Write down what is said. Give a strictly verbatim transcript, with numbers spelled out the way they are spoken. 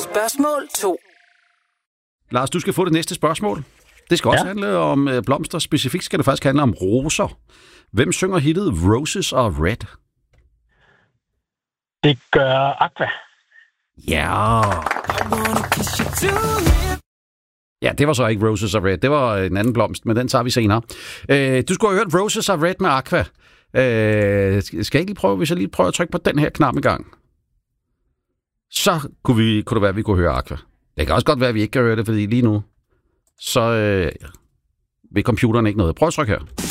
Spørgsmål to. Lars, du skal få det næste spørgsmål. Det skal også ja. handle om øh, blomster. Specifikt skal det faktisk handle om roser. Hvem synger hittet Roses Are Red? Det gør Aqua. Ja. Ja, det var så ikke Roses Are Red. Det var en anden blomst, men den tager vi senere. Øh, du skulle have hørt Roses Are Red med Aqua. Øh, skal jeg ikke lige prøve, hvis jeg lige prøver at trykke på den her knap en gang? Så kunne, vi, kunne det være, at vi kunne høre Aqua. Det kan også godt være, at vi ikke kan høre det, fordi lige nu, så øh, vil computeren ikke noget. Prøv at trykke her.